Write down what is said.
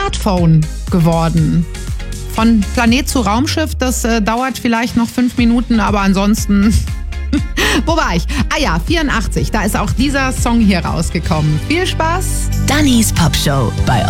Smartphone geworden. Von Planet zu Raumschiff, das dauert vielleicht noch 5 Minuten, aber ansonsten... Wo war ich? 84, da ist auch dieser Song hier rausgekommen. Viel Spaß! Dannys Pop Show bei